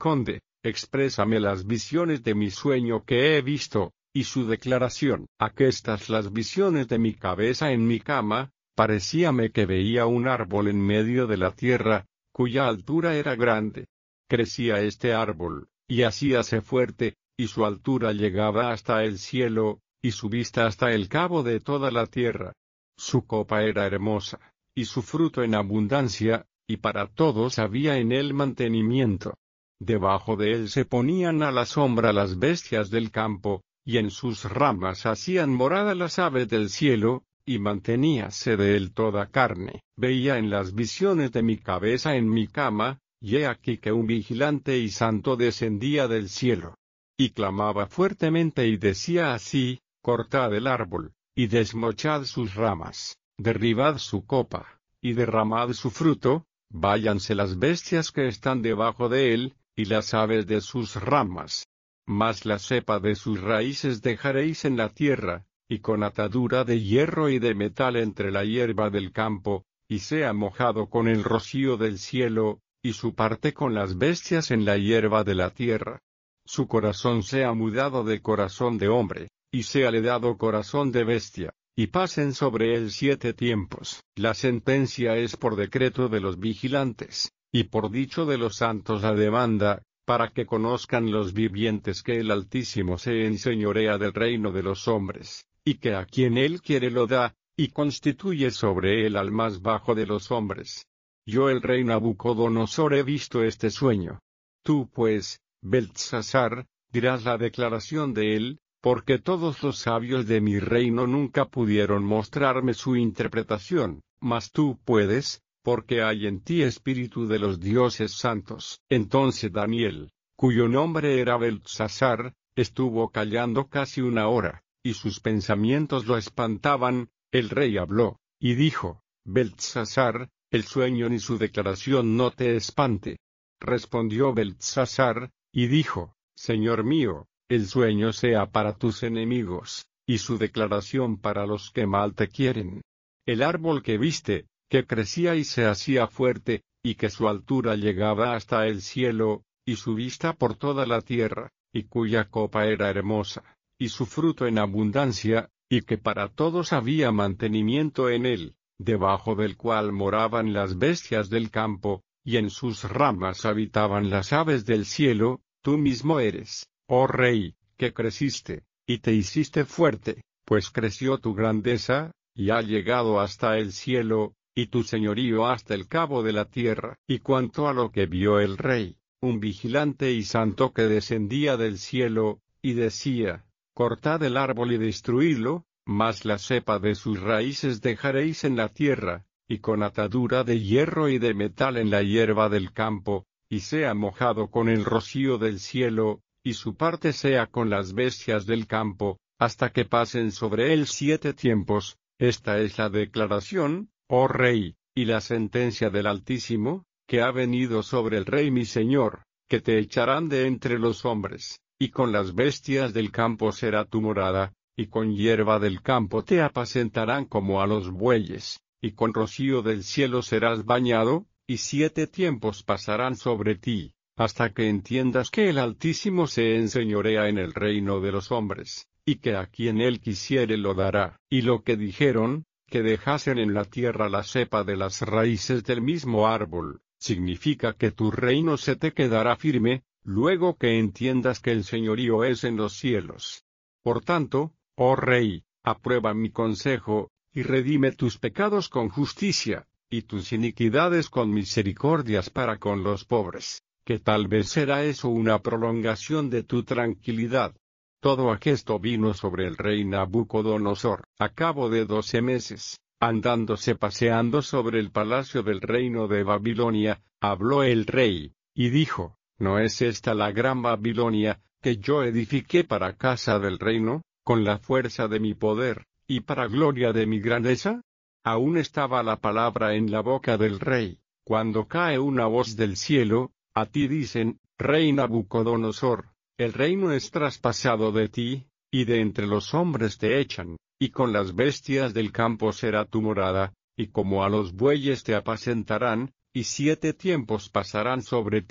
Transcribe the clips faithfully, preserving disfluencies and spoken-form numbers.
esconde, exprésame las visiones de mi sueño que he visto, y su declaración. Aquestas las visiones de mi cabeza en mi cama, parecíame que veía un árbol en medio de la tierra, cuya altura era grande. Crecía este árbol, y hacíase fuerte, y su altura llegaba hasta el cielo, y su vista hasta el cabo de toda la tierra. Su copa era hermosa, y su fruto en abundancia, y para todos había en él mantenimiento. Debajo de él se ponían a la sombra las bestias del campo, y en sus ramas hacían morada las aves del cielo, y manteníase de él toda carne. Veía en las visiones de mi cabeza en mi cama, y he aquí que un vigilante y santo descendía del cielo. Y clamaba fuertemente y decía así: cortad el árbol, y desmochad sus ramas, derribad su copa, y derramad su fruto, váyanse las bestias que están debajo de él, y las aves de sus ramas. Mas la cepa de sus raíces dejaréis en la tierra, y con atadura de hierro y de metal entre la hierba del campo, y sea mojado con el rocío del cielo, y su parte con las bestias en la hierba de la tierra. Su corazón sea mudado de corazón de hombre, y séale dado corazón de bestia, y pasen sobre él siete tiempos. La sentencia es por decreto de los vigilantes, y por dicho de los santos la demanda, para que conozcan los vivientes que el Altísimo se enseñorea del reino de los hombres, y que a quien él quiere lo da, y constituye sobre él al más bajo de los hombres. Yo el rey Nabucodonosor he visto este sueño. Tú pues, Beltsasar, dirás la declaración de él, porque todos los sabios de mi reino nunca pudieron mostrarme su interpretación, mas tú puedes, porque hay en ti espíritu de los dioses santos. Entonces Daniel, cuyo nombre era Beltsasar, estuvo callando casi una hora, y sus pensamientos lo espantaban. El rey habló, y dijo: Beltsasar, el sueño ni su declaración no te espante. Respondió Beltsasar, y dijo: Señor mío, el sueño sea para tus enemigos, y su declaración para los que mal te quieren. El árbol que viste, que crecía y se hacía fuerte, y que su altura llegaba hasta el cielo, y su vista por toda la tierra, y cuya copa era hermosa, y su fruto en abundancia, y que para todos había mantenimiento en él, debajo del cual moraban las bestias del campo, y en sus ramas habitaban las aves del cielo. Tú mismo eres, oh rey, que creciste, y te hiciste fuerte, pues creció tu grandeza, y ha llegado hasta el cielo, y tu señorío hasta el cabo de la tierra. Y cuanto a lo que vio el rey, un vigilante y santo que descendía del cielo, y decía: cortad el árbol y destruidlo, mas la cepa de sus raíces dejaréis en la tierra, y con atadura de hierro y de metal en la hierba del campo, y sea mojado con el rocío del cielo, y su parte sea con las bestias del campo, hasta que pasen sobre él siete tiempos. Esta es la declaración, oh rey, y la sentencia del Altísimo, que ha venido sobre el rey mi señor, que te echarán de entre los hombres, y con las bestias del campo será tu morada, y con hierba del campo te apacentarán como a los bueyes, y con rocío del cielo serás bañado, y siete tiempos pasarán sobre ti, hasta que entiendas que el Altísimo se enseñorea en el reino de los hombres, y que a quien él quisiere lo dará. Y lo que dijeron, que dejasen en la tierra la cepa de las raíces del mismo árbol, significa que tu reino se te quedará firme, luego que entiendas que el señorío es en los cielos. Por tanto, oh rey, aprueba mi consejo, y redime tus pecados con justicia, y tus iniquidades con misericordias para con los pobres, que tal vez será eso una prolongación de tu tranquilidad. Todo aquesto vino sobre el rey Nabucodonosor. A cabo de doce meses, andándose paseando sobre el palacio del reino de Babilonia, habló el rey, y dijo: ¿no es esta la gran Babilonia, que yo edifiqué para casa del reino, con la fuerza de mi poder, y para gloria de mi grandeza? Aún estaba la palabra en la boca del rey, cuando cae una voz del cielo: a ti dicen, rey Nabucodonosor, el reino es traspasado de ti, y de entre los hombres te echan, y con las bestias del campo será tu morada, y como a los bueyes te apacentarán, y siete tiempos pasarán sobre ti,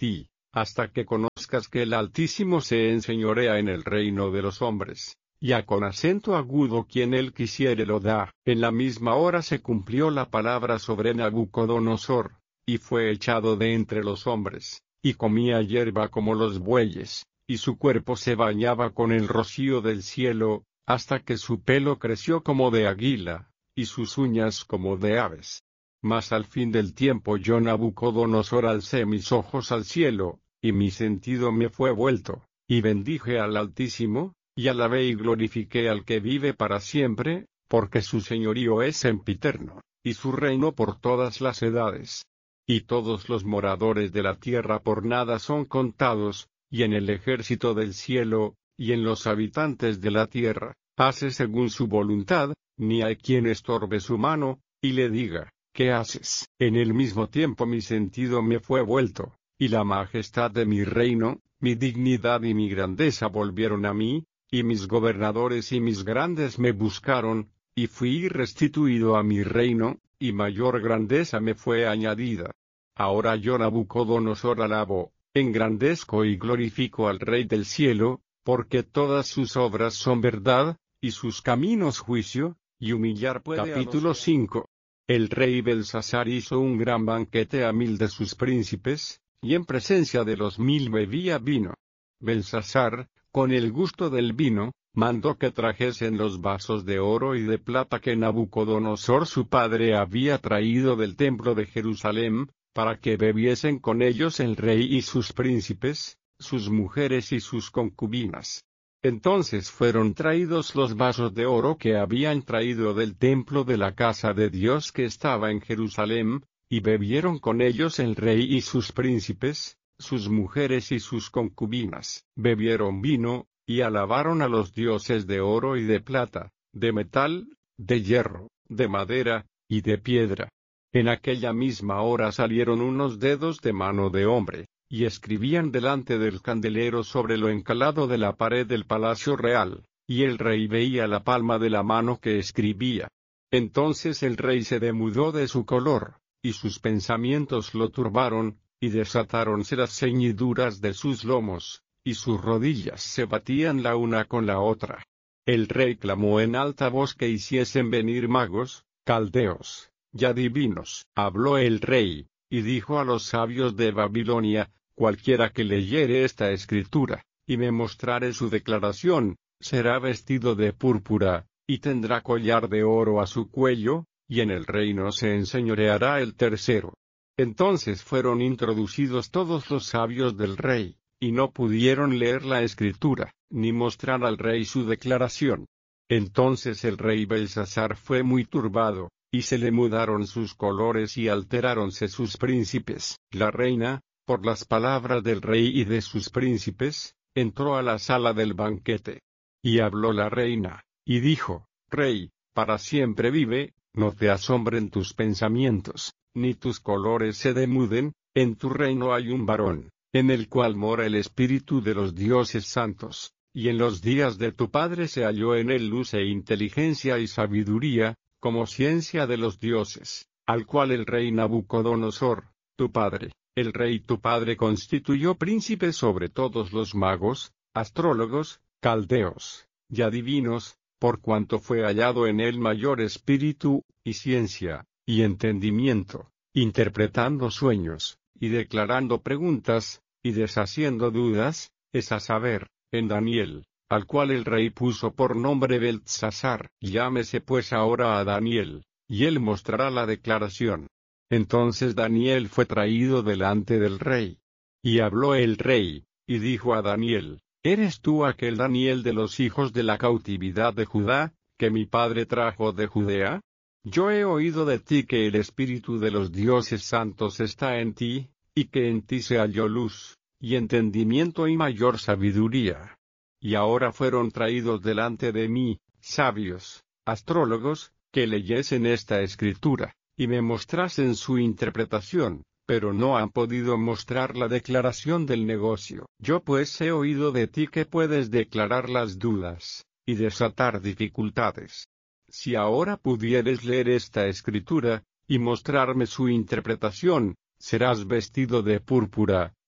hasta que conozcas que el Altísimo se enseñorea en el reino de los hombres, y a con acento agudo quien él quisiere lo da. En la misma hora se cumplió la palabra sobre Nabucodonosor, y fue echado de entre los hombres, y comía hierba como los bueyes, y su cuerpo se bañaba con el rocío del cielo, hasta que su pelo creció como de águila, y sus uñas como de aves. Mas al fin del tiempo yo Nabucodonosor alcé mis ojos al cielo, y mi sentido me fue vuelto, y bendije al Altísimo, y alabé y glorifiqué al que vive para siempre, porque su señorío es sempiterno, y su reino por todas las edades. Y todos los moradores de la tierra por nada son contados, y en el ejército del cielo, y en los habitantes de la tierra, hace según su voluntad, ni hay quien estorbe su mano, y le diga, ¿qué haces? En el mismo tiempo mi sentido me fue vuelto, y la majestad de mi reino, mi dignidad y mi grandeza volvieron a mí, y mis gobernadores y mis grandes me buscaron, y fui restituido a mi reino, y mayor grandeza me fue añadida. Ahora yo Nabucodonosor alabo, engrandezco y glorifico al Rey del cielo, porque todas sus obras son verdad, y sus caminos juicio, y humillar puede. Capítulo cinco. El rey Belsasar hizo un gran banquete a mil de sus príncipes, y en presencia de los mil bebía vino. Belsasar, con el gusto del vino, mandó que trajesen los vasos de oro y de plata que Nabucodonosor su padre había traído del templo de Jerusalén, para que bebiesen con ellos el rey y sus príncipes, sus mujeres y sus concubinas. Entonces fueron traídos los vasos de oro que habían traído del templo de la casa de Dios que estaba en Jerusalén, y bebieron con ellos el rey y sus príncipes, sus mujeres y sus concubinas. Bebieron vino, y alabaron a los dioses de oro y de plata, de metal, de hierro, de madera, y de piedra. En aquella misma hora salieron unos dedos de mano de hombre, y escribían delante del candelero sobre lo encalado de la pared del palacio real, y el rey veía la palma de la mano que escribía. Entonces el rey se demudó de su color, y sus pensamientos lo turbaron, y desatáronse las ceñiduras de sus lomos, y sus rodillas se batían la una con la otra. El rey clamó en alta voz que hiciesen venir magos, caldeos, y adivinos. Habló el rey, y dijo a los sabios de Babilonia, cualquiera que leyere esta escritura, y me mostrare su declaración, será vestido de púrpura, y tendrá collar de oro a su cuello, y en el reino se enseñoreará el tercero. Entonces fueron introducidos todos los sabios del rey, y no pudieron leer la escritura, ni mostrar al rey su declaración. Entonces el rey Belsasar fue muy turbado, y se le mudaron sus colores y alteráronse sus príncipes. La reina, por las palabras del rey y de sus príncipes, entró a la sala del banquete. Y habló la reina, y dijo, Rey, para siempre vive, no te asombren tus pensamientos, ni tus colores se demuden, en tu reino hay un varón, en el cual mora el espíritu de los dioses santos, y en los días de tu padre se halló en él luz e inteligencia y sabiduría, como ciencia de los dioses, al cual el rey Nabucodonosor, tu padre, el rey tu padre constituyó príncipe sobre todos los magos, astrólogos, caldeos, y adivinos, por cuanto fue hallado en él mayor espíritu, y ciencia, y entendimiento, interpretando sueños, y declarando preguntas, y deshaciendo dudas, es a saber, en Daniel, al cual el rey puso por nombre Beltsasar. Llámese pues ahora a Daniel, y él mostrará la declaración. Entonces Daniel fue traído delante del rey. Y habló el rey, y dijo a Daniel, ¿eres tú aquel Daniel de los hijos de la cautividad de Judá, que mi padre trajo de Judea? Yo he oído de ti que el espíritu de los dioses santos está en ti, y que en ti se halló luz, y entendimiento y mayor sabiduría. Y ahora fueron traídos delante de mí, sabios, astrólogos, que leyesen esta escritura, y me mostrasen su interpretación, pero no han podido mostrar la declaración del negocio. Yo pues he oído de ti que puedes declarar las dudas, y desatar dificultades. Si ahora pudieres leer esta escritura, y mostrarme su interpretación, serás vestido de púrpura,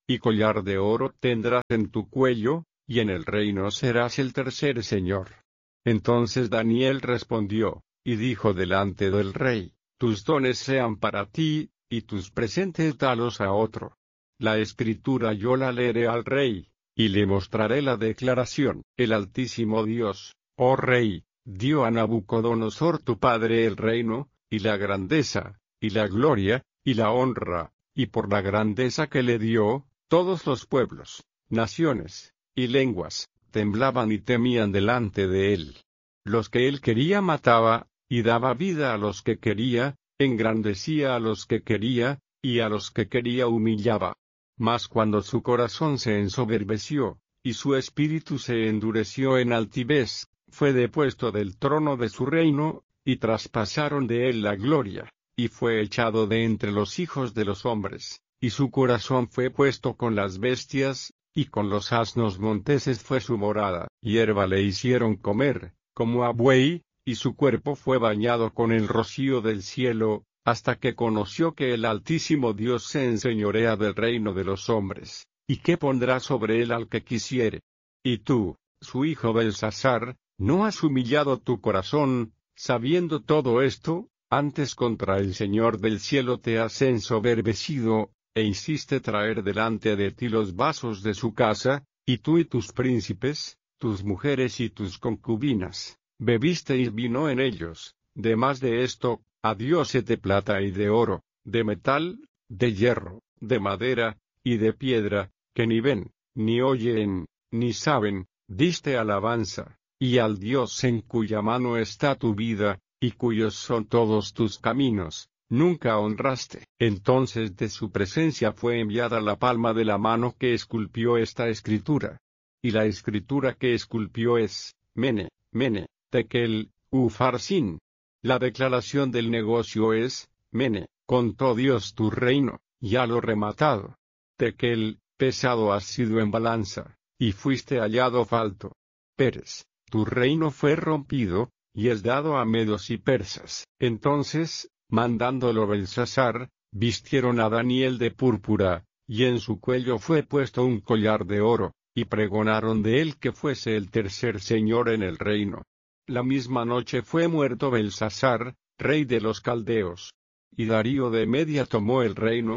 y collar de oro tendrás en tu cuello, y en el reino serás el tercer señor. Entonces Daniel respondió, y dijo delante del rey, tus dones sean para ti, y tus presentes dalos a otro. La escritura yo la leeré al rey, y le mostraré la declaración. El Altísimo Dios, oh rey, dio a Nabucodonosor tu padre el reino, y la grandeza, y la gloria, y la honra, y por la grandeza que le dio, todos los pueblos, naciones, y lenguas, temblaban y temían delante de él. Los que él quería mataba, y daba vida a los que quería, engrandecía a los que quería, y a los que quería humillaba. Mas cuando su corazón se ensoberbeció, y su espíritu se endureció en altivez, fue depuesto del trono de su reino, y traspasaron de él la gloria, y fue echado de entre los hijos de los hombres, y su corazón fue puesto con las bestias, y con los asnos monteses fue su morada. Hierba le hicieron comer, como a buey, y su cuerpo fue bañado con el rocío del cielo, hasta que conoció que el Altísimo Dios se enseñorea del reino de los hombres, y que pondrá sobre él al que quisiere. Y tú, su hijo Belsasar, ¿no has humillado tu corazón, sabiendo todo esto? Antes contra el Señor del cielo te has ensoberbecido, e hiciste traer delante de ti los vasos de su casa, y tú y tus príncipes, tus mujeres y tus concubinas, bebisteis vino en ellos. De más de esto, a dioses de plata y de oro, de metal, de hierro, de madera, y de piedra, que ni ven, ni oyen, ni saben, diste alabanza, y al Dios en cuya mano está tu vida, y cuyos son todos tus caminos, nunca honraste. Entonces de su presencia fue enviada la palma de la mano que esculpió esta escritura. Y la escritura que esculpió es, Mene, Mene, Tekel, Ufarsin. La declaración del negocio es, Mene, contó Dios tu reino, ya lo rematado. Tekel, pesado has sido en balanza, y fuiste hallado falto. Peres, tu reino fue rompido, y es dado a medos y persas. Entonces, mandándolo Belsasar, vistieron a Daniel de púrpura, y en su cuello fue puesto un collar de oro, y pregonaron de él que fuese el tercer señor en el reino. La misma noche fue muerto Belsasar, rey de los caldeos. Y Darío de Media tomó el reino.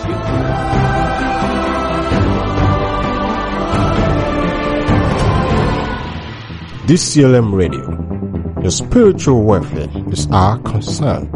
D C L M Radio. The spiritual welfare is our concern.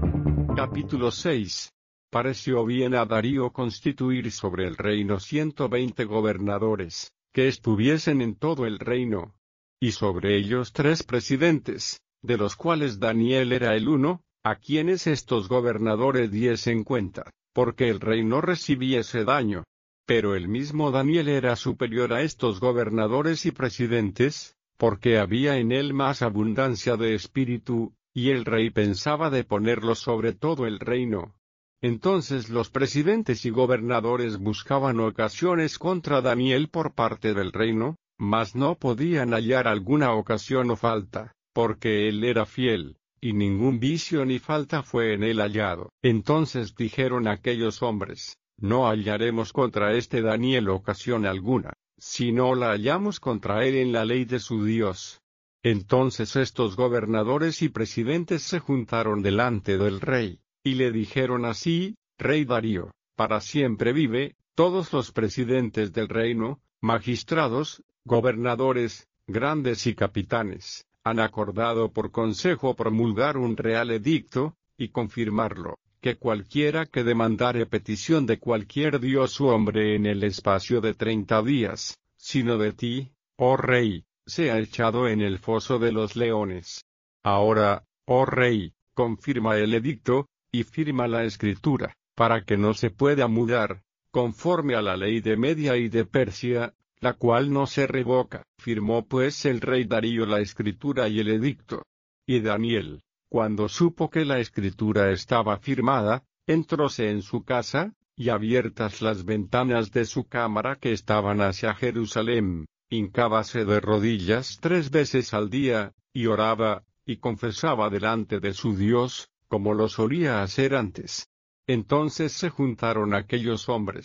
Capítulo seis. Pareció bien a Darío constituir sobre el reino ciento veinte gobernadores, que estuviesen en todo el reino, y sobre ellos tres presidentes, de los cuales Daniel era el uno, a quienes estos gobernadores diesen cuenta, porque el rey no recibiese daño. Pero el mismo Daniel era superior a estos gobernadores y presidentes, porque había en él más abundancia de espíritu, y el rey pensaba de ponerlo sobre todo el reino. Entonces los presidentes y gobernadores buscaban ocasiones contra Daniel por parte del reino, mas no podían hallar alguna ocasión o falta, porque él era fiel, y ningún vicio ni falta fue en él hallado. Entonces dijeron aquellos hombres, no hallaremos contra este Daniel ocasión alguna, si no la hallamos contra él en la ley de su Dios. Entonces estos gobernadores y presidentes se juntaron delante del rey, y le dijeron así, Rey Darío, para siempre vive, todos los presidentes del reino, magistrados, gobernadores, grandes y capitanes, han acordado por consejo promulgar un real edicto, y confirmarlo, que cualquiera que demandare petición de cualquier dios u hombre en el espacio de treinta días, sino de ti, oh rey, sea echado en el foso de los leones. Ahora, oh rey, confirma el edicto, y firma la escritura, para que no se pueda mudar, conforme a la ley de Media y de Persia, la cual no se revoca. Firmó pues el rey Darío la escritura y el edicto. Y Daniel, cuando supo que la escritura estaba firmada, entróse en su casa, y abiertas las ventanas de su cámara que estaban hacia Jerusalén, hincábase de rodillas tres veces al día, y oraba, y confesaba delante de su Dios, como lo solía hacer antes. Entonces se juntaron aquellos hombres,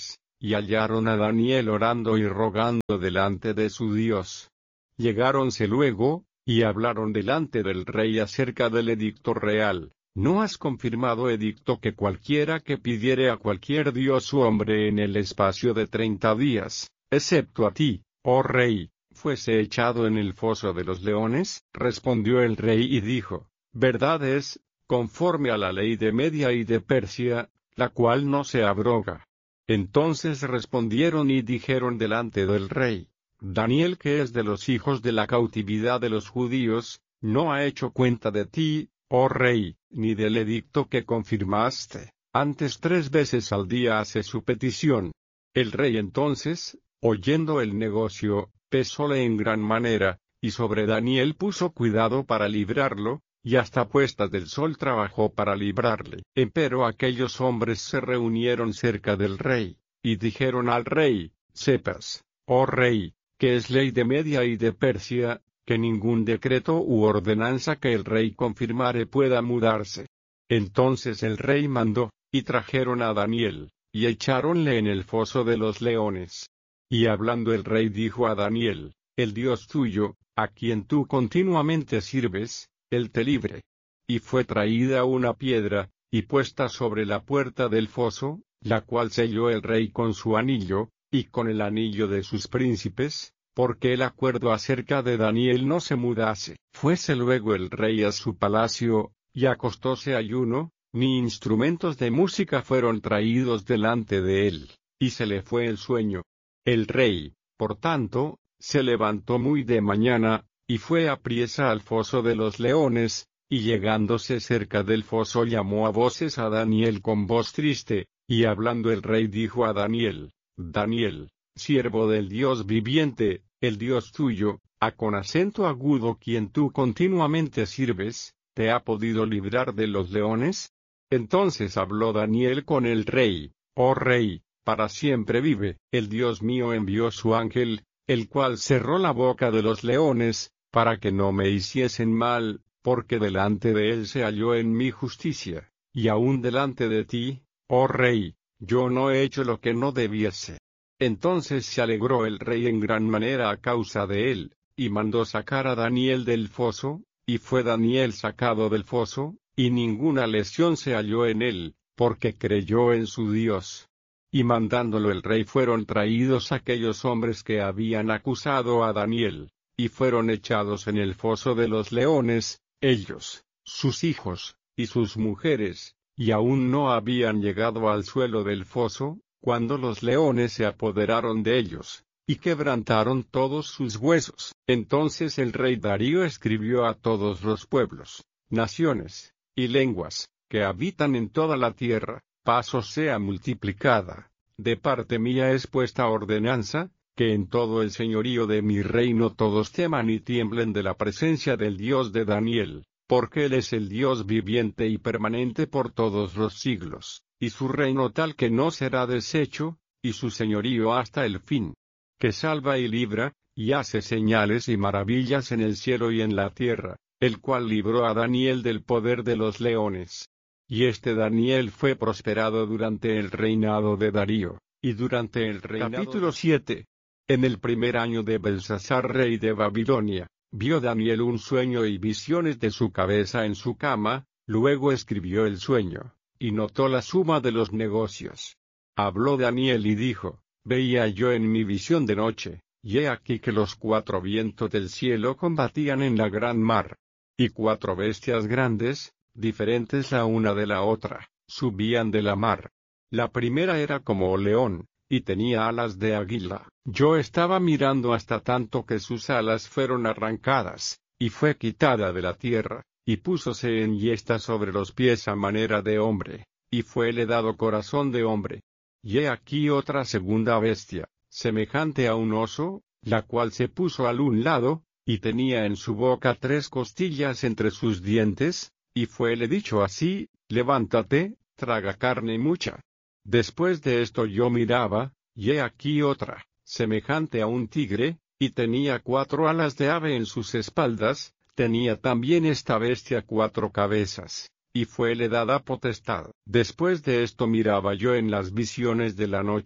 y hallaron a Daniel orando y rogando delante de su Dios. Llegáronse luego, y hablaron delante del rey acerca del edicto real. ¿No has confirmado edicto que cualquiera que pidiere a cualquier dios u hombre en el espacio de treinta días, excepto a ti, oh rey, fuese echado en el foso de los leones? Respondió el rey y dijo, verdad es, conforme a la ley de Media y de Persia, la cual no se abroga. Entonces respondieron y dijeron delante del rey, Daniel, que es de los hijos de la cautividad de los judíos, no ha hecho cuenta de ti, oh rey, ni del edicto que confirmaste. Antes tres veces al día hace su petición. El rey entonces, oyendo el negocio, pesóle en gran manera, y sobre Daniel puso cuidado para librarlo, y hasta puestas del sol trabajó para librarle. Empero aquellos hombres se reunieron cerca del rey, y dijeron al rey, sepas, oh rey, que es ley de Media y de Persia, que ningún decreto u ordenanza que el rey confirmare pueda mudarse. Entonces el rey mandó, y trajeron a Daniel, y echáronle en el foso de los leones. Y hablando el rey dijo a Daniel, el Dios tuyo, a quien tú continuamente sirves, él te libre. Y fue traída una piedra, y puesta sobre la puerta del foso, la cual selló el rey con su anillo, y con el anillo de sus príncipes, porque el acuerdo acerca de Daniel no se mudase. Fuese luego el rey a su palacio, y acostóse ayuno, ni instrumentos de música fueron traídos delante de él, y se le fue el sueño. El rey, por tanto, se levantó muy de mañana, y fue apriesa al foso de los leones, y llegándose cerca del foso llamó a voces a Daniel con voz triste, y hablando el rey dijo a Daniel, Daniel, siervo del Dios viviente, el Dios tuyo, a con acento agudo quien tú continuamente sirves, ¿te ha podido librar de los leones? Entonces habló Daniel con el rey, oh rey, para siempre vive, el Dios mío envió su ángel, el cual cerró la boca de los leones, para que no me hiciesen mal, porque delante de él se halló en mí justicia, y aún delante de ti, oh rey, yo no he hecho lo que no debiese. Entonces se alegró el rey en gran manera a causa de él, y mandó sacar a Daniel del foso, y fue Daniel sacado del foso, y ninguna lesión se halló en él, porque creyó en su Dios. Y mandándolo el rey fueron traídos aquellos hombres que habían acusado a Daniel, y fueron echados en el foso de los leones, ellos, sus hijos, y sus mujeres, y aún no habían llegado al suelo del foso, cuando los leones se apoderaron de ellos, y quebrantaron todos sus huesos. Entonces el rey Darío escribió a todos los pueblos, naciones, y lenguas, que habitan en toda la tierra, paz os sea multiplicada. De parte mía es puesta ordenanza, que en todo el señorío de mi reino todos teman y tiemblen de la presencia del Dios de Daniel, porque él es el Dios viviente y permanente por todos los siglos, y su reino tal que no será deshecho, y su señorío hasta el fin, que salva y libra, y hace señales y maravillas en el cielo y en la tierra, el cual libró a Daniel del poder de los leones. Y este Daniel fue prosperado durante el reinado de Darío, y durante el reinado... Capítulo siete. En el primer año de Belsasar rey de Babilonia, vio Daniel un sueño y visiones de su cabeza en su cama, luego escribió el sueño, y notó la suma de los negocios. Habló Daniel y dijo, veía yo en mi visión de noche, y he aquí que los cuatro vientos del cielo combatían en la gran mar, y cuatro bestias grandes, diferentes la una de la otra, subían de la mar. La primera era como león, y tenía alas de águila. Yo estaba mirando hasta tanto que sus alas fueron arrancadas, y fue quitada de la tierra, y púsose en yesta sobre los pies a manera de hombre, y fuele dado corazón de hombre. Y he aquí otra segunda bestia, semejante a un oso, la cual se puso al un lado, y tenía en su boca tres costillas entre sus dientes, y fuele dicho así, levántate, traga carne mucha. Después de esto yo miraba, y he aquí otra, semejante a un tigre, y tenía cuatro alas de ave en sus espaldas, tenía también esta bestia cuatro cabezas, y fuele dada potestad. Después de esto miraba yo en las visiones de la noche,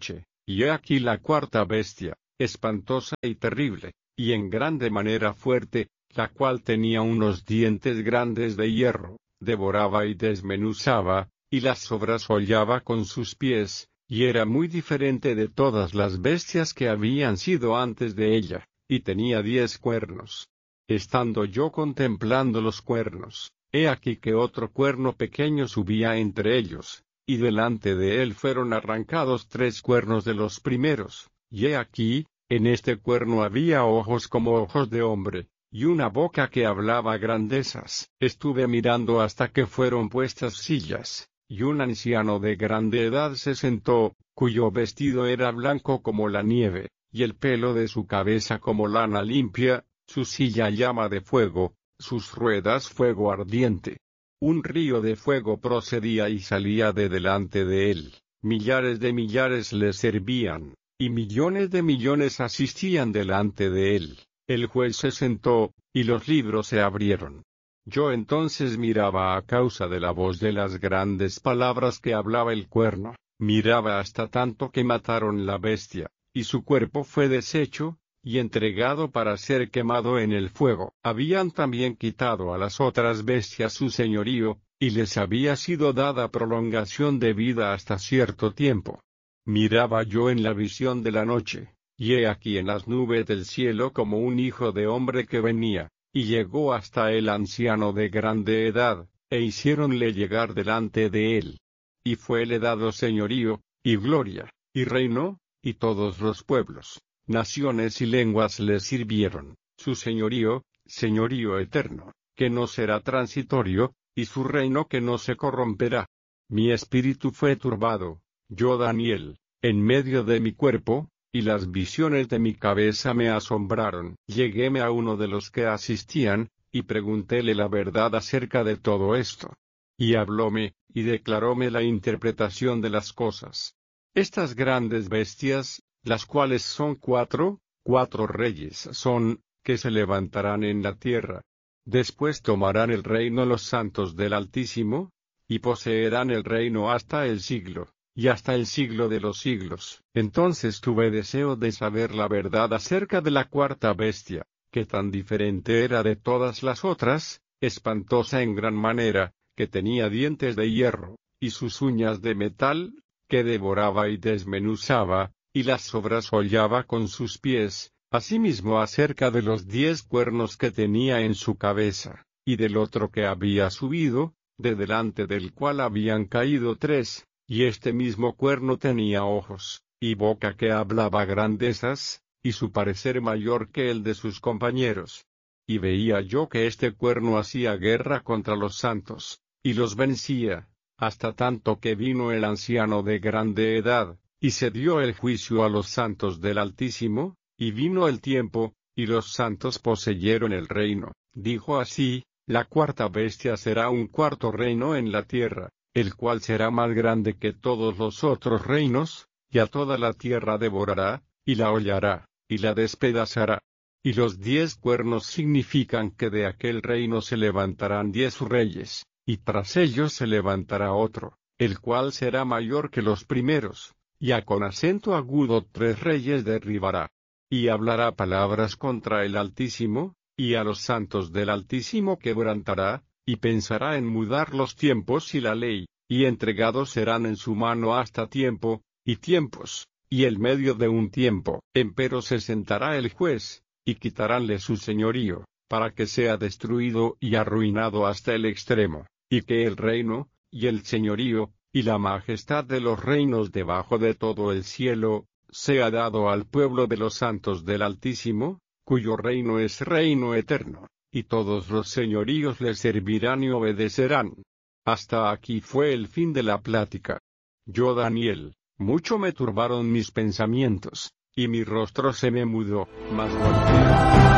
Y he aquí la cuarta bestia, espantosa y terrible, y en grande manera fuerte, la cual tenía unos dientes grandes de hierro, devoraba y desmenuzaba, y las sobrasollaba con sus pies, y era muy diferente de todas las bestias que habían sido antes de ella, y tenía diez cuernos. Estando yo contemplando los cuernos, he aquí que otro cuerno pequeño subía entre ellos, y delante de él fueron arrancados tres cuernos de los primeros, y he aquí, en este cuerno había ojos como ojos de hombre, y una boca que hablaba grandezas. Estuve mirando hasta que fueron puestas sillas, y un anciano de grande edad se sentó, cuyo vestido era blanco como la nieve, y el pelo de su cabeza como lana limpia, su silla llama de fuego, sus ruedas fuego ardiente. Un río de fuego procedía y salía de delante de él, millares de millares le servían, y millones de millones asistían delante de él. El juez se sentó, y los libros se abrieron. Yo entonces miraba a causa de la voz de las grandes palabras que hablaba el cuerno, miraba hasta tanto que mataron la bestia, y su cuerpo fue deshecho, y entregado para ser quemado en el fuego. Habían también quitado a las otras bestias su señorío, y les había sido dada prolongación de vida hasta cierto tiempo. Miraba yo en la visión de la noche, y he aquí en las nubes del cielo como un hijo de hombre que venía, y llegó hasta el anciano de grande edad, e hiciéronle llegar delante de él. Y fuele dado señorío, y gloria, y reino, y todos los pueblos, naciones y lenguas le sirvieron. Su señorío, señorío eterno, que no será transitorio, y su reino que no se corromperá. Mi espíritu fue turbado, yo Daniel, en medio de mi cuerpo, y las visiones de mi cabeza me asombraron. Lleguéme a uno de los que asistían, y preguntéle la verdad acerca de todo esto. Y hablóme, y declaróme la interpretación de las cosas. Estas grandes bestias, las cuales son cuatro, cuatro reyes son, que se levantarán en la tierra. Después tomarán el reino los santos del Altísimo, y poseerán el reino hasta el siglo, y hasta el siglo de los siglos. Entonces tuve deseo de saber la verdad acerca de la cuarta bestia, que tan diferente era de todas las otras, espantosa en gran manera, que tenía dientes de hierro, y sus uñas de metal, que devoraba y desmenuzaba, y las sobrasollaba con sus pies. Asimismo acerca de los diez cuernos que tenía en su cabeza, y del otro que había subido, de delante del cual habían caído tres, y este mismo cuerno tenía ojos, y boca que hablaba grandezas, y su parecer mayor que el de sus compañeros. Y veía yo que este cuerno hacía guerra contra los santos, y los vencía, hasta tanto que vino el anciano de grande edad, y se dio el juicio a los santos del Altísimo, y vino el tiempo, y los santos poseyeron el reino. Dijo así: la cuarta bestia será un cuarto reino en la tierra, el cual será más grande que todos los otros reinos, y a toda la tierra devorará, y la hollará, y la despedazará. Y los diez cuernos significan que de aquel reino se levantarán diez reyes, y tras ellos se levantará otro, el cual será mayor que los primeros, y a con acento agudo tres reyes derribará. Y hablará palabras contra el Altísimo, y a los santos del Altísimo quebrantará, y pensará en mudar los tiempos y la ley, y entregados serán en su mano hasta tiempo, y tiempos, y el medio de un tiempo. Empero se sentará el juez, y quitaránle su señorío, para que sea destruido y arruinado hasta el extremo, y que el reino, y el señorío, y la majestad de los reinos debajo de todo el cielo, sea dado al pueblo de los santos del Altísimo, cuyo reino es reino eterno, y todos los señoríos le servirán y obedecerán. Hasta aquí fue el fin de la plática. Yo Daniel, mucho me turbaron mis pensamientos, y mi rostro se me mudó, mas volteé.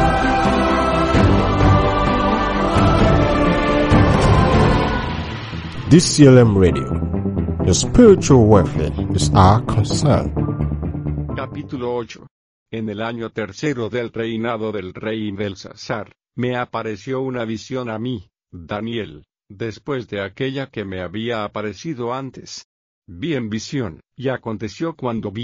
D C L M Radio. Your spiritual welfare is our concern. Capítulo ocho. En el año tercero del reinado del rey Belsasar, me apareció una visión a mí, Daniel, después de aquella que me había aparecido antes. Vi en visión, y aconteció cuando vi,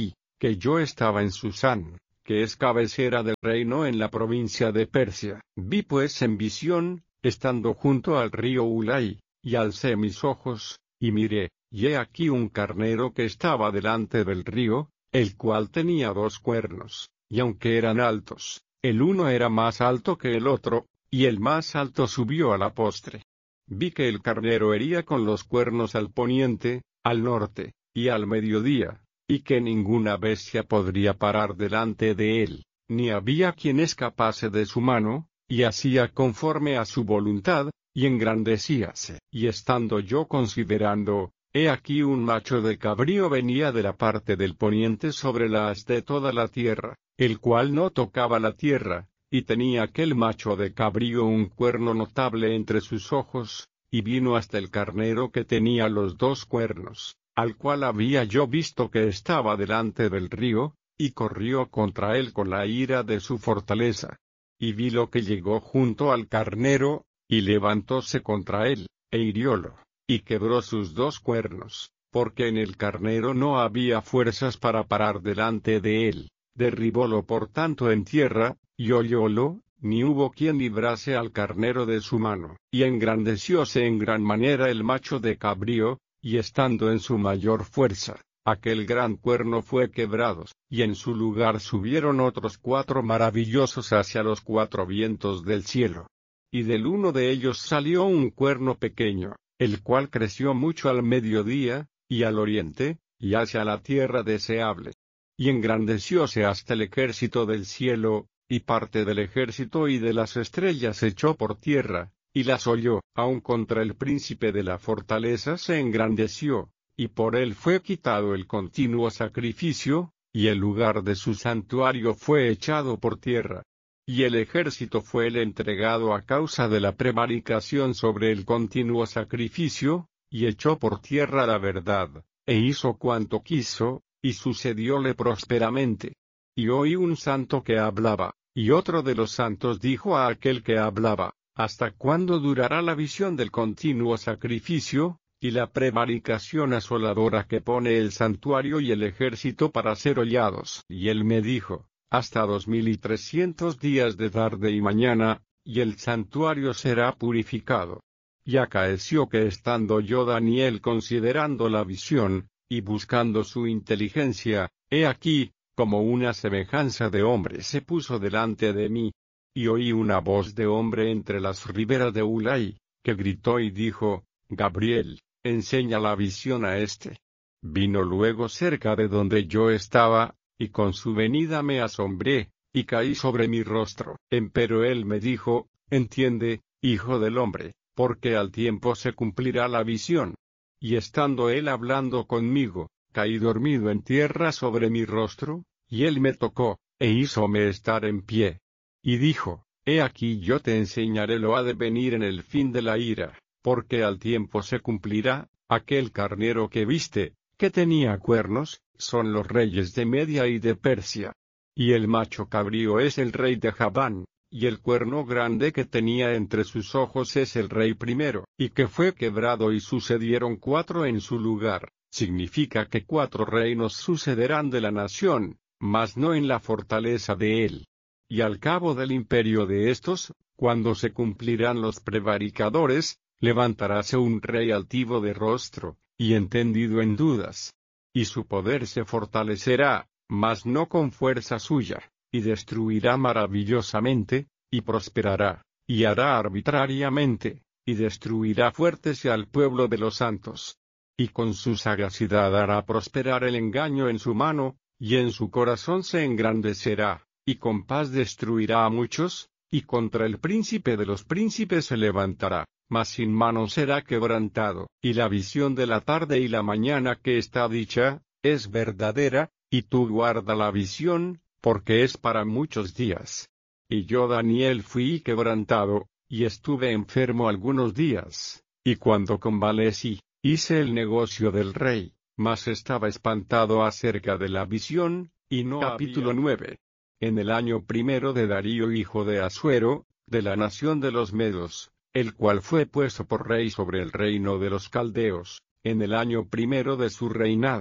que yo estaba en Susán, que es cabecera del reino en la provincia de Persia. Vi pues en visión, estando junto al río Ulai, y alcé mis ojos, y miré, y he aquí un carnero que estaba delante del río, el cual tenía dos cuernos, y aunque eran altos, el uno era más alto que el otro, y el más alto subió a la postre. Vi que el carnero hería con los cuernos al poniente, al norte, y al mediodía, y que ninguna bestia podría parar delante de él, ni había quien escapase de su mano, y hacía conforme a su voluntad, y engrandecíase. Y estando yo considerando, he aquí un macho de cabrío venía de la parte del poniente sobre la haz de toda la tierra, el cual no tocaba la tierra, y tenía aquel macho de cabrío un cuerno notable entre sus ojos, y vino hasta el carnero que tenía los dos cuernos, al cual había yo visto que estaba delante del río, y corrió contra él con la ira de su fortaleza. Y vi lo que llegó junto al carnero, y levantóse contra él, e hiriólo, y quebró sus dos cuernos, porque en el carnero no había fuerzas para parar delante de él. Derribólo por tanto en tierra, y hollólo, ni hubo quien librase al carnero de su mano. Y engrandecióse en gran manera el macho de cabrío, y estando en su mayor fuerza, aquel gran cuerno fue quebrado, y en su lugar subieron otros cuatro maravillosos hacia los cuatro vientos del cielo. Y del uno de ellos salió un cuerno pequeño, el cual creció mucho al mediodía, y al oriente, y hacia la tierra deseable. Y engrandecióse hasta el ejército del cielo, y parte del ejército y de las estrellas echó por tierra, y las holló. Aun contra el príncipe de la fortaleza se engrandeció, y por él fue quitado el continuo sacrificio, y el lugar de su santuario fue echado por tierra. Y el ejército fue el entregado a causa de la prevaricación sobre el continuo sacrificio, y echó por tierra la verdad, e hizo cuanto quiso, y sucedióle prósperamente. Y oí un santo que hablaba, y otro de los santos dijo a aquel que hablaba, ¿hasta cuándo durará la visión del continuo sacrificio, y la prevaricación asoladora que pone el santuario y el ejército para ser hollados? Y él me dijo, hasta dos mil y trescientos días de tarde y mañana, y el santuario será purificado. Y acaeció que estando yo Daniel considerando la visión, y buscando su inteligencia, he aquí, como una semejanza de hombre se puso delante de mí. Y oí una voz de hombre entre las riberas de Ulai, que gritó y dijo, Gabriel, enseña la visión a este. Vino luego cerca de donde yo estaba, y con su venida me asombré, y caí sobre mi rostro. Empero él me dijo, entiende, hijo del hombre, porque al tiempo se cumplirá la visión. Y estando él hablando conmigo, caí dormido en tierra sobre mi rostro, y él me tocó, e hízome estar en pie. Y dijo, he aquí yo te enseñaré lo ha de venir en el fin de la ira, porque al tiempo se cumplirá, aquel carnero que viste, que tenía cuernos, son los reyes de Media y de Persia. Y el macho cabrío es el rey de Javán, y el cuerno grande que tenía entre sus ojos es el rey primero, y que fue quebrado y sucedieron cuatro en su lugar, significa que cuatro reinos sucederán de la nación, mas no en la fortaleza de él. Y al cabo del imperio de estos, cuando se cumplirán los prevaricadores, levantaráse un rey altivo de rostro, y entendido en dudas. Y su poder se fortalecerá, mas no con fuerza suya, y destruirá maravillosamente, y prosperará, y hará arbitrariamente, y destruirá fuertes al pueblo de los santos. Y con su sagacidad hará prosperar el engaño en su mano, y en su corazón se engrandecerá, y con paz destruirá a muchos, y contra el príncipe de los príncipes se levantará, mas sin mano será quebrantado. Y la visión de la tarde y la mañana que está dicha, es verdadera, y tú guarda la visión, porque es para muchos días. Y yo Daniel fui quebrantado, y estuve enfermo algunos días, y cuando convalecí, hice el negocio del rey, mas estaba espantado acerca de la visión, y no había. Capítulo nueve. En el año primero de Darío hijo de Asuero, de la nación de los Medos, el cual fue puesto por rey sobre el reino de los caldeos, en el año primero de su reinado,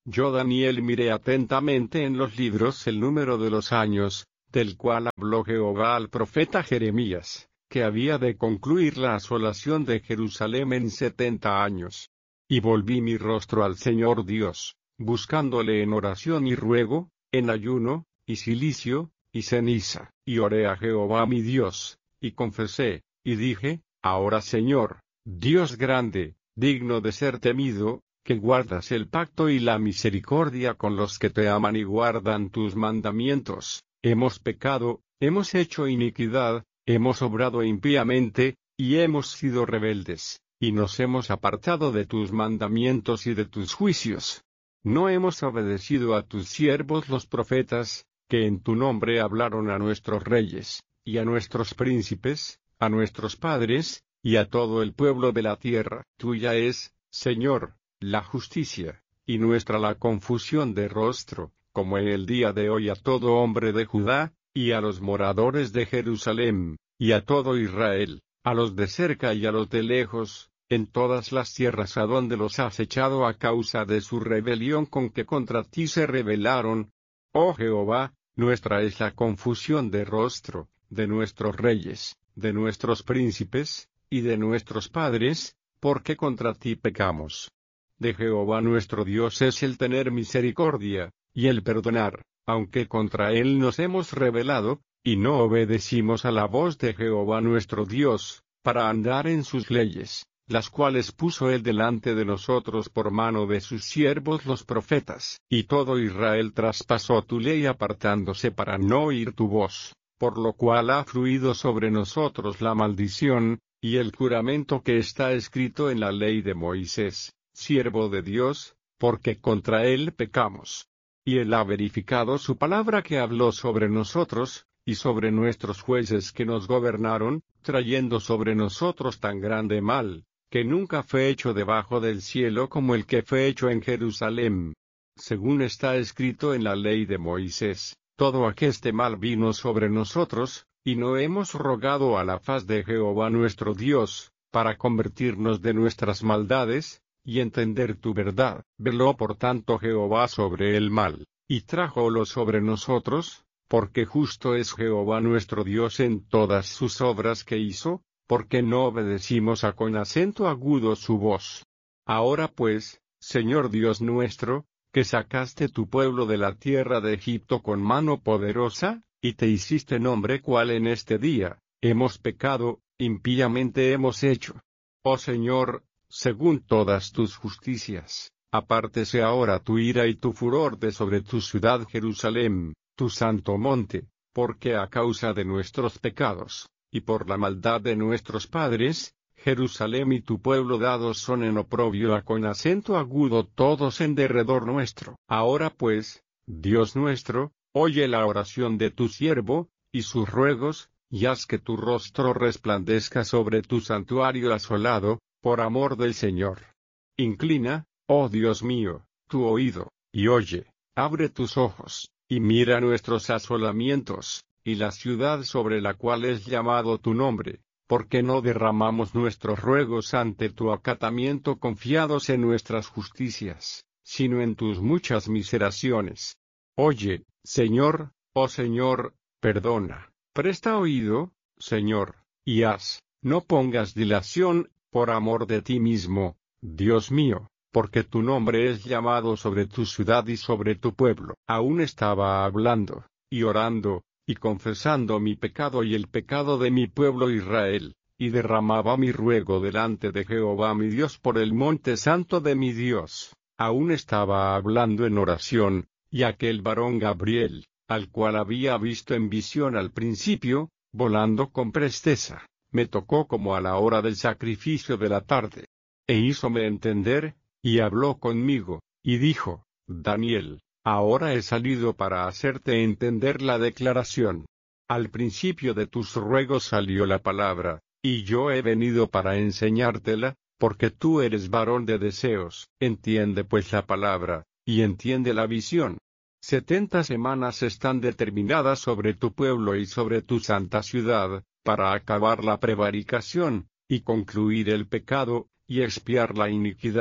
Yo Daniel miré atentamente en los libros el número de los años, del cual habló Jehová al profeta Jeremías, que había de concluir la asolación de Jerusalén en setenta años. Y volví mi rostro al Señor Dios, buscándole en oración y ruego, en ayuno, y cilicio, y ceniza, y oré a Jehová mi Dios, y confesé, y dije, ahora Señor, Dios grande, digno de ser temido, que guardas el pacto y la misericordia con los que te aman y guardan tus mandamientos, hemos pecado, hemos hecho iniquidad, hemos obrado impíamente, y hemos sido rebeldes, y nos hemos apartado de tus mandamientos y de tus juicios. No hemos obedecido a tus siervos los profetas, que en tu nombre hablaron a nuestros reyes, y a nuestros príncipes, a nuestros padres, y a todo el pueblo de la tierra. Tuya es, Señor, la justicia, y nuestra la confusión de rostro, como en el día de hoy a todo hombre de Judá, y a los moradores de Jerusalén, y a todo Israel, a los de cerca y a los de lejos, en todas las tierras a donde los has echado a causa de su rebelión con que contra ti se rebelaron. Oh Jehová, nuestra es la confusión de rostro, de nuestros reyes, de nuestros príncipes, y de nuestros padres, porque contra ti pecamos. De Jehová nuestro Dios es el tener misericordia, y el perdonar, aunque contra él nos hemos rebelado, y no obedecimos a la voz de Jehová nuestro Dios, para andar en sus leyes, las cuales puso él delante de nosotros por mano de sus siervos los profetas. Y todo Israel traspasó tu ley apartándose para no oír tu voz, por lo cual ha fluido sobre nosotros la maldición, y el juramento que está escrito en la ley de Moisés, siervo de Dios, porque contra él pecamos. Y él ha verificado su palabra que habló sobre nosotros, y sobre nuestros jueces que nos gobernaron, trayendo sobre nosotros tan grande mal, que nunca fue hecho debajo del cielo como el que fue hecho en Jerusalén. Según está escrito en la ley de Moisés, todo aqueste mal vino sobre nosotros, y no hemos rogado a la faz de Jehová nuestro Dios, para convertirnos de nuestras maldades, y entender tu verdad. Veló por tanto Jehová sobre el mal, y trájolo sobre nosotros, porque justo es Jehová nuestro Dios en todas sus obras que hizo, porque no obedecimos a con acento agudo su voz. Ahora pues, Señor Dios nuestro, que sacaste tu pueblo de la tierra de Egipto con mano poderosa, y te hiciste nombre cual en este día, hemos pecado, impíamente hemos hecho. Oh Señor, según todas tus justicias, apártese ahora tu ira y tu furor de sobre tu ciudad Jerusalén, tu santo monte, porque a causa de nuestros pecados, y por la maldad de nuestros padres, Jerusalén y tu pueblo dados son en oprobio a con acento agudo todos en derredor nuestro. Ahora pues, Dios nuestro, oye la oración de tu siervo, y sus ruegos, y haz que tu rostro resplandezca sobre tu santuario asolado, por amor del Señor. Inclina, oh Dios mío, tu oído, y oye, abre tus ojos, y mira nuestros asolamientos, y la ciudad sobre la cual es llamado tu nombre, porque no derramamos nuestros ruegos ante tu acatamiento confiados en nuestras justicias, sino en tus muchas miseraciones. Oye, Señor, oh Señor, perdona, presta oído, Señor, y haz, no pongas dilación, por amor de ti mismo, Dios mío, porque tu nombre es llamado sobre tu ciudad y sobre tu pueblo. Aún estaba hablando, y orando, y confesando mi pecado y el pecado de mi pueblo Israel, y derramaba mi ruego delante de Jehová mi Dios por el monte santo de mi Dios. Aún estaba hablando en oración, y aquel varón Gabriel, al cual había visto en visión al principio, volando con presteza, me tocó como a la hora del sacrificio de la tarde, e hízome entender, y habló conmigo, y dijo, Daniel, ahora he salido para hacerte entender la declaración. Al principio de tus ruegos salió la palabra, y yo he venido para enseñártela, porque tú eres varón de deseos. Entiende pues la palabra, y entiende la visión. Setenta semanas están determinadas sobre tu pueblo y sobre tu santa ciudad, para acabar la prevaricación, y concluir el pecado, y expiar la iniquidad,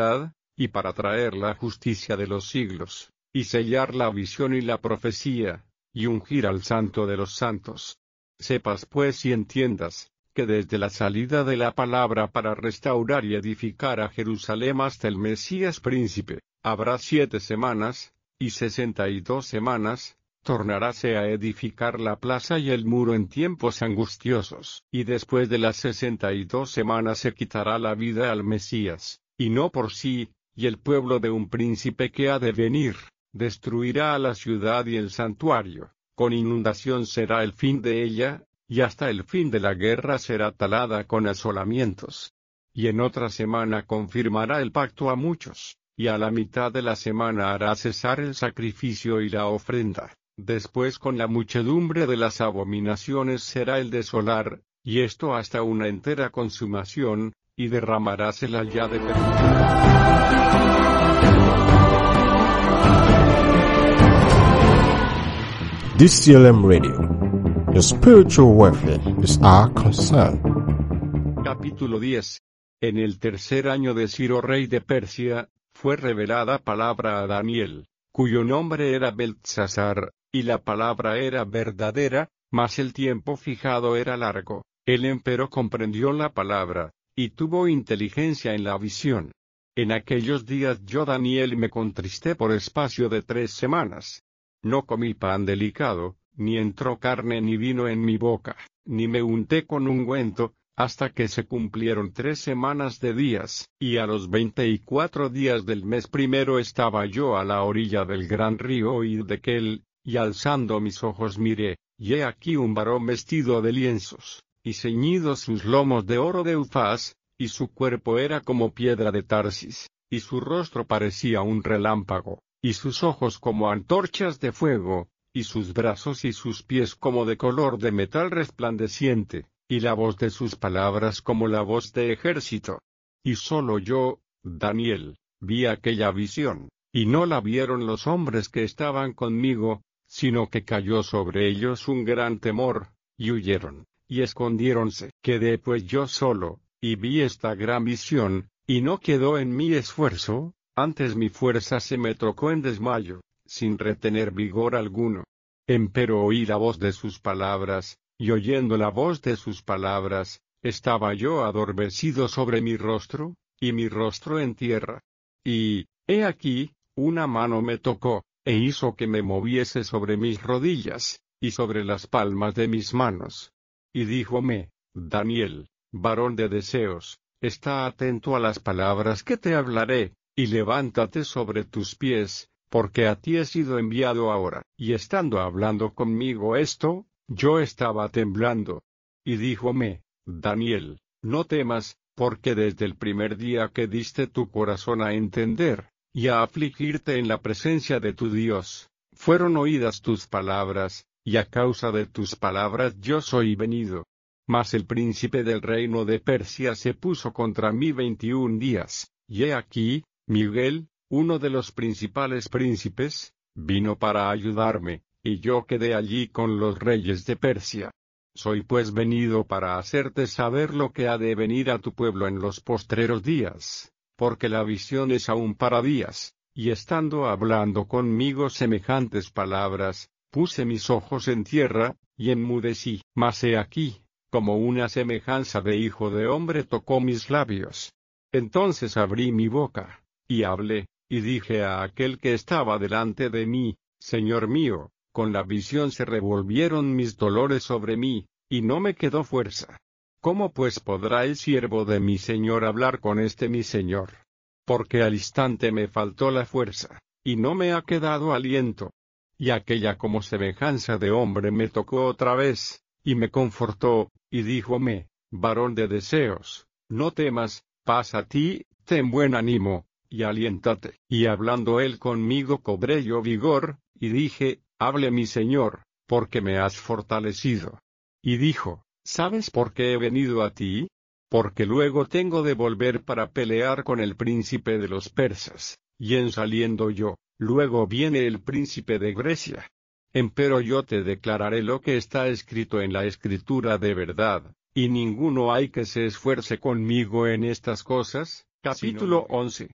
y para traer la justicia de los siglos, y sellar la visión y la profecía, y ungir al Santo de los santos. Sepas pues y entiendas, que desde la salida de la palabra para restaurar y edificar a Jerusalén hasta el Mesías príncipe, habrá siete semanas, y sesenta y dos semanas, tornaráse a edificar la plaza y el muro en tiempos angustiosos. Y después de las sesenta y dos semanas se quitará la vida al Mesías, y no por sí, y el pueblo de un príncipe que ha de venir, destruirá a la ciudad y el santuario, con inundación será el fin de ella, y hasta el fin de la guerra será talada con asolamientos. Y en otra semana confirmará el pacto a muchos, y a la mitad de la semana hará cesar el sacrificio y la ofrenda. Después con la muchedumbre de las abominaciones será el desolar, y esto hasta una entera consumación, y derramaráse la llave perpetua. D C L M Radio. Your spiritual welfare is our concern. Capítulo diez. En el tercer año de Ciro rey de Persia, fue revelada palabra a Daniel, cuyo nombre era Beltsasar, y la palabra era verdadera, mas el tiempo fijado era largo. El empero comprendió la palabra, y tuvo inteligencia en la visión. En aquellos días yo Daniel me contristé por espacio de tres semanas. No comí pan delicado, ni entró carne ni vino en mi boca, ni me unté con ungüento, hasta que se cumplieron tres semanas de días, y a los veinte y cuatro días del mes primero estaba yo a la orilla del gran río Hiddekel, y alzando mis ojos miré, y he aquí un varón vestido de lienzos, y ceñidos sus lomos de oro de Ufaz, y su cuerpo era como piedra de Tarsis, y su rostro parecía un relámpago, y sus ojos como antorchas de fuego, y sus brazos y sus pies como de color de metal resplandeciente, y la voz de sus palabras como la voz de ejército. Y solo yo, Daniel, vi aquella visión, y no la vieron los hombres que estaban conmigo, sino que cayó sobre ellos un gran temor, y huyeron, y escondiéronse. Quedé pues yo solo, y vi esta gran visión, y no quedó en mí esfuerzo, antes mi fuerza se me trocó en desmayo, sin retener vigor alguno. Empero oí la voz de sus palabras, y oyendo la voz de sus palabras, estaba yo adormecido sobre mi rostro, y mi rostro en tierra. Y, he aquí, una mano me tocó, e hizo que me moviese sobre mis rodillas, y sobre las palmas de mis manos. Y díjome, Daniel, varón de deseos, está atento a las palabras que te hablaré, y levántate sobre tus pies, porque a ti he sido enviado ahora. Y estando hablando conmigo esto, yo estaba temblando. Y díjome, Daniel, no temas, porque desde el primer día que diste tu corazón a entender, y a afligirte en la presencia de tu Dios, fueron oídas tus palabras, y a causa de tus palabras yo soy venido. Mas el príncipe del reino de Persia se puso contra mí veintiún días, y he aquí, Miguel, uno de los principales príncipes, vino para ayudarme, y yo quedé allí con los reyes de Persia. Soy pues venido para hacerte saber lo que ha de venir a tu pueblo en los postreros días, porque la visión es aún para días. Y estando hablando conmigo semejantes palabras, puse mis ojos en tierra, y enmudecí. Mas he aquí, como una semejanza de hijo de hombre tocó mis labios. Entonces abrí mi boca, y hablé, y dije a aquel que estaba delante de mí, Señor mío, con la visión se revolvieron mis dolores sobre mí, y no me quedó fuerza. ¿Cómo pues podrá el siervo de mi Señor hablar con este mi Señor? Porque al instante me faltó la fuerza, y no me ha quedado aliento. Y aquella como semejanza de hombre me tocó otra vez, y me confortó, y díjome, varón de deseos, no temas, paz a ti, ten buen ánimo, y aliéntate. Y hablando él conmigo cobré yo vigor, y dije, hable mi Señor, porque me has fortalecido. Y dijo, ¿sabes por qué he venido a ti? Porque luego tengo de volver para pelear con el príncipe de los persas, y en saliendo yo, luego viene el príncipe de Grecia. Empero yo te declararé lo que está escrito en la Escritura de verdad, y ninguno hay que se esfuerce conmigo en estas cosas. Capítulo once.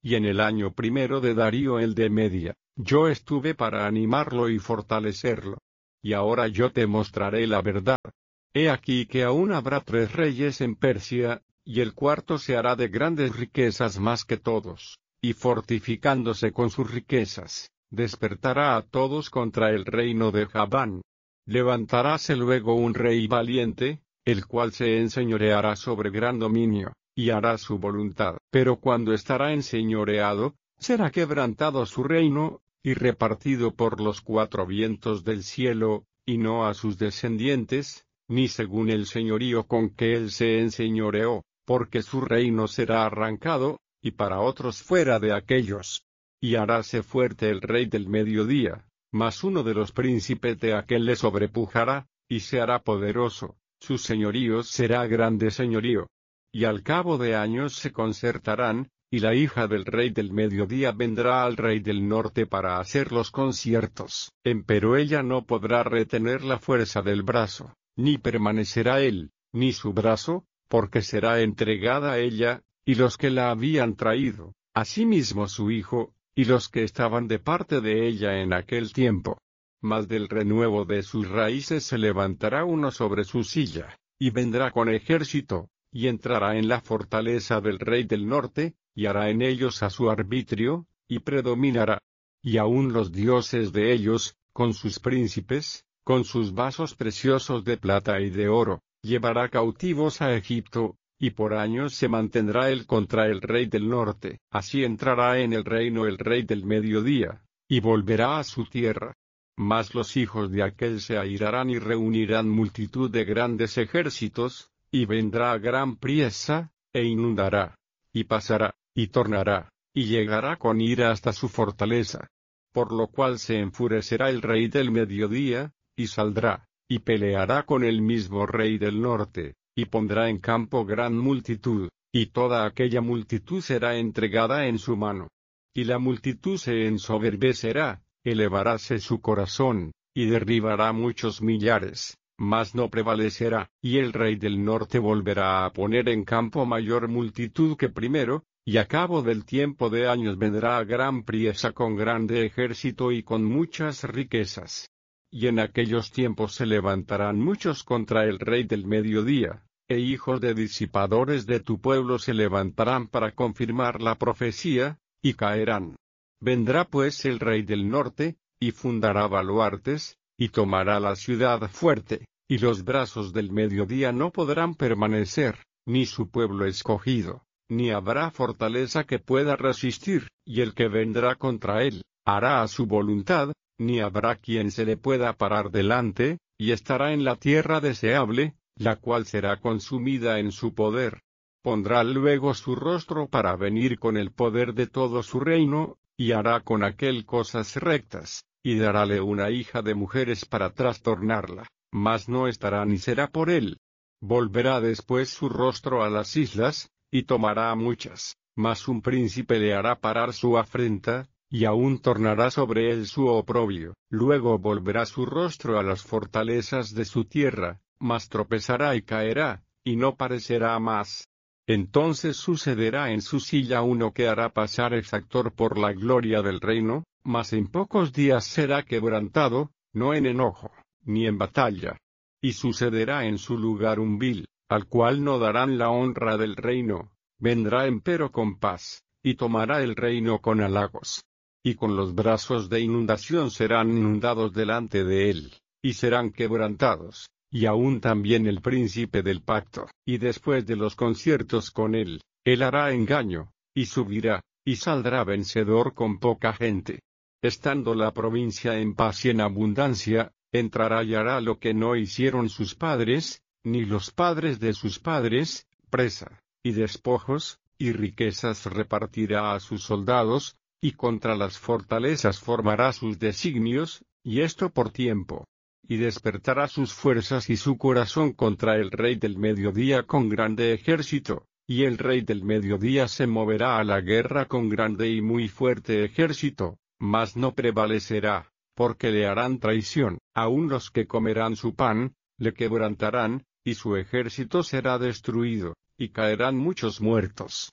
y en el año primero de Darío el de Media, yo estuve para animarlo y fortalecerlo. Y ahora yo te mostraré la verdad. He aquí que aún habrá tres reyes en Persia, y el cuarto se hará de grandes riquezas más que todos, y fortificándose con sus riquezas, despertará a todos contra el reino de Javán. Levantaráse luego un rey valiente, el cual se enseñoreará sobre gran dominio, y hará su voluntad. Pero cuando estará enseñoreado, será quebrantado su reino, y repartido por los cuatro vientos del cielo, y no a sus descendientes, ni según el señorío con que él se enseñoreó, porque su reino será arrancado, y para otros fuera de aquellos. Y haráse fuerte el rey del mediodía, mas uno de los príncipes de aquel le sobrepujará, y se hará poderoso, su señorío será grande señorío. Y al cabo de años se concertarán, y la hija del rey del mediodía vendrá al rey del norte para hacer los conciertos. Empero ella no podrá retener la fuerza del brazo, ni permanecerá él, ni su brazo, porque será entregada a ella, y los que la habían traído, asimismo su hijo, y los que estaban de parte de ella en aquel tiempo. Mas del renuevo de sus raíces se levantará uno sobre su silla, y vendrá con ejército, y entrará en la fortaleza del rey del norte, y hará en ellos a su arbitrio, y predominará. Y aun los dioses de ellos, con sus príncipes, con sus vasos preciosos de plata y de oro, llevará cautivos a Egipto, y por años se mantendrá él contra el rey del norte. Así entrará en el reino el rey del mediodía, y volverá a su tierra. Mas los hijos de aquel se airarán y reunirán multitud de grandes ejércitos, y vendrá a gran priesa, e inundará, y pasará, y tornará, y llegará con ira hasta su fortaleza. Por lo cual se enfurecerá el rey del mediodía, y saldrá, y peleará con el mismo rey del norte, y pondrá en campo gran multitud, y toda aquella multitud será entregada en su mano. Y la multitud se ensoberbecerá, elevaráse su corazón, y derribará muchos millares, mas no prevalecerá, y el rey del norte volverá a poner en campo mayor multitud que primero, y a cabo del tiempo de años vendrá a gran priesa con grande ejército y con muchas riquezas. Y en aquellos tiempos se levantarán muchos contra el rey del mediodía, e hijos de disipadores de tu pueblo se levantarán para confirmar la profecía, y caerán. Vendrá pues el rey del norte, y fundará baluartes, y tomará la ciudad fuerte, y los brazos del mediodía no podrán permanecer, ni su pueblo escogido, ni habrá fortaleza que pueda resistir, y el que vendrá contra él, hará a su voluntad, ni habrá quien se le pueda parar delante, y estará en la tierra deseable, la cual será consumida en su poder. Pondrá luego su rostro para venir con el poder de todo su reino, y hará con aquel cosas rectas, y darále una hija de mujeres para trastornarla, mas no estará ni será por él. Volverá después su rostro a las islas, y tomará a muchas, mas un príncipe le hará parar su afrenta, y aún tornará sobre él su oprobio. Luego volverá su rostro a las fortalezas de su tierra, mas tropezará y caerá, y no parecerá más. Entonces sucederá en su silla uno que hará pasar exactor por la gloria del reino, mas en pocos días será quebrantado, no en enojo, ni en batalla. Y sucederá en su lugar un vil, al cual no darán la honra del reino, vendrá empero con paz, y tomará el reino con halagos. Y con los brazos de inundación serán inundados delante de él, y serán quebrantados, y aún también el príncipe del pacto. Y después de los conciertos con él, él hará engaño, y subirá, y saldrá vencedor con poca gente. Estando la provincia en paz y en abundancia, entrará y hará lo que no hicieron sus padres, ni los padres de sus padres, presa, y despojos, y riquezas repartirá a sus soldados, y contra las fortalezas formará sus designios, y esto por tiempo. Y despertará sus fuerzas y su corazón contra el rey del mediodía con grande ejército, y el rey del mediodía se moverá a la guerra con grande y muy fuerte ejército, mas no prevalecerá, porque le harán traición. Aun los que comerán su pan, le quebrantarán, y su ejército será destruido, y caerán muchos muertos.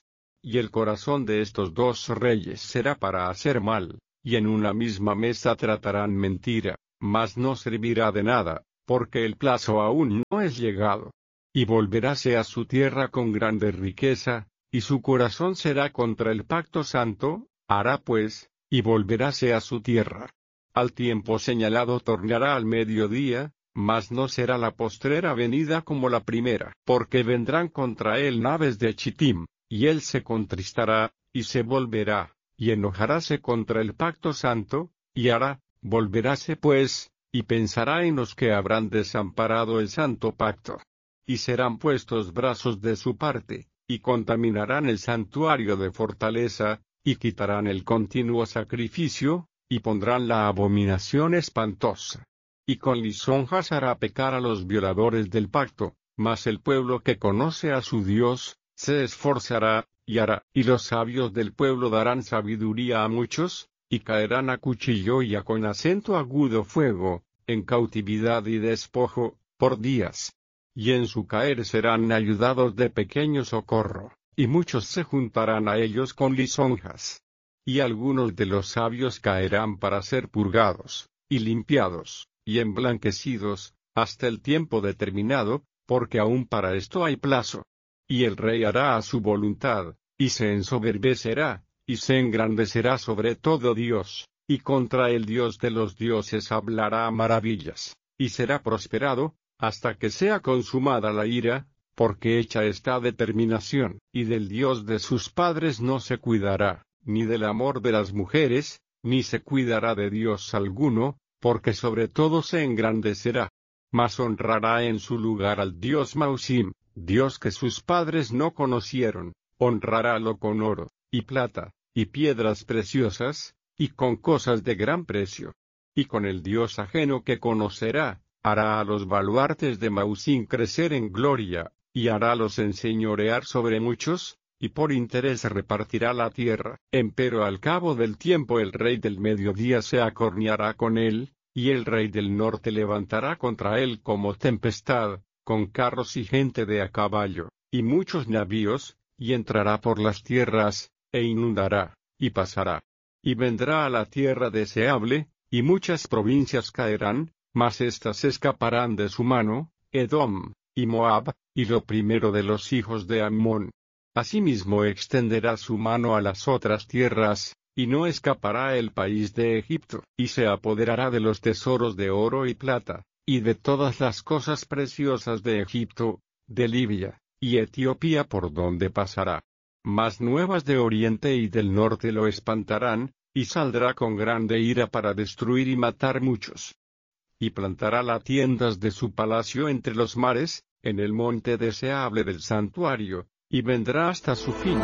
y el corazón de estos dos reyes será para hacer mal, y en una misma mesa tratarán mentira, mas no servirá de nada, porque el plazo aún no es llegado. Y volveráse a su tierra con grande riqueza, y su corazón será contra el pacto santo, hará pues, y volveráse a su tierra. Al tiempo señalado tornará al mediodía, mas no será la postrera venida como la primera, porque vendrán contra él naves de Chittim, y él se contristará, y se volverá, y enojaráse contra el pacto santo, y hará, volveráse pues, y pensará en los que habrán desamparado el santo pacto. Y serán puestos brazos de su parte, y contaminarán el santuario de fortaleza, y quitarán el continuo sacrificio, y pondrán la abominación espantosa. Y con lisonjas hará pecar a los violadores del pacto, mas el pueblo que conoce a su Dios, se esforzará, y hará, y los sabios del pueblo darán sabiduría a muchos, y caerán a cuchillo y a con acento agudo fuego, en cautividad y despojo, por días. Y en su caer serán ayudados de pequeño socorro, y muchos se juntarán a ellos con lisonjas. Y algunos de los sabios caerán para ser purgados, y limpiados, y emblanquecidos, hasta el tiempo determinado, porque aún para esto hay plazo. Y el rey hará a su voluntad, y se ensoberbecerá, y se engrandecerá sobre todo Dios, y contra el Dios de los dioses hablará maravillas, y será prosperado, hasta que sea consumada la ira, porque hecha está determinación, y del Dios de sus padres no se cuidará, ni del amor de las mujeres, ni se cuidará de Dios alguno, porque sobre todo se engrandecerá. Mas honrará en su lugar al Dios Mausim, Dios que sus padres no conocieron, honrarálo con oro, y plata, y piedras preciosas, y con cosas de gran precio. Y con el Dios ajeno que conocerá, hará a los baluartes de Mausim crecer en gloria, y harálos enseñorear sobre muchos, y por interés repartirá la tierra. Empero al cabo del tiempo el rey del mediodía se acorneará con él, y el rey del norte levantará contra él como tempestad, con carros y gente de a caballo, y muchos navíos, y entrará por las tierras, e inundará, y pasará. Y vendrá a la tierra deseable, y muchas provincias caerán, mas éstas escaparán de su mano, Edom, y Moab, y lo primero de los hijos de Ammón. Asimismo extenderá su mano a las otras tierras, y no escapará el país de Egipto, y se apoderará de los tesoros de oro y plata, y de todas las cosas preciosas de Egipto, de Libia, y Etiopía por donde pasará. Mas nuevas de oriente y del norte lo espantarán, y saldrá con grande ira para destruir y matar muchos. Y plantará las tiendas de su palacio entre los mares, en el monte deseable del santuario, y vendrá hasta su fin.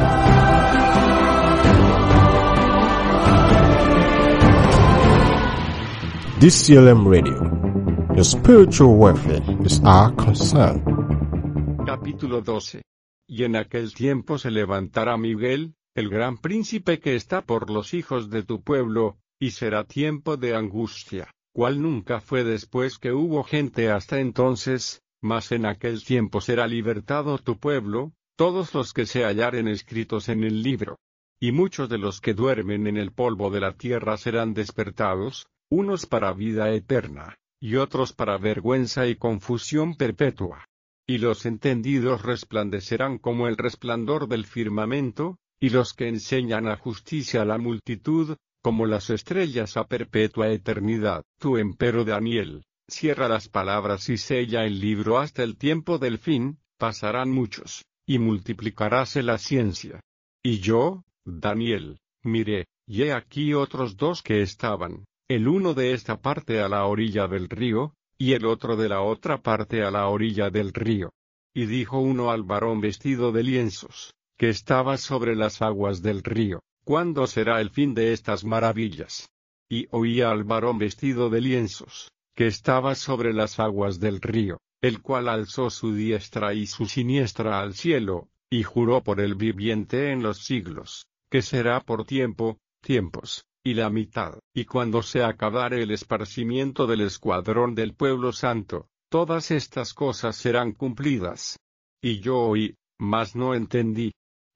D C L M Radio. Your spiritual welfare is our concern. Capítulo doce. Y en aquel tiempo se levantará Miguel, el gran príncipe que está por los hijos de tu pueblo, y será tiempo de angustia, cual nunca fue después que hubo gente hasta entonces, mas en aquel tiempo será libertado tu pueblo, todos los que se hallaren escritos en el libro. Y muchos de los que duermen en el polvo de la tierra serán despertados, unos para vida eterna, y otros para vergüenza y confusión perpetua. Y los entendidos resplandecerán como el resplandor del firmamento, y los que enseñan a justicia a la multitud, como las estrellas a perpetua eternidad. Tú, empero Daniel, cierra las palabras y sella el libro hasta el tiempo del fin, pasarán muchos, y multiplicaráse la ciencia. Y yo, Daniel, miré, y he aquí otros dos que estaban, el uno de esta parte a la orilla del río, y el otro de la otra parte a la orilla del río. Y dijo uno al varón vestido de lienzos, que estaba sobre las aguas del río, ¿cuándo será el fin de estas maravillas? Y oía al varón vestido de lienzos, que estaba sobre las aguas del río, el cual alzó su diestra y su siniestra al cielo, y juró por el viviente en los siglos, que será por tiempo, tiempos, y la mitad, y cuando se acabare el esparcimiento del escuadrón del pueblo santo, todas estas cosas serán cumplidas. Y yo oí, mas no entendí.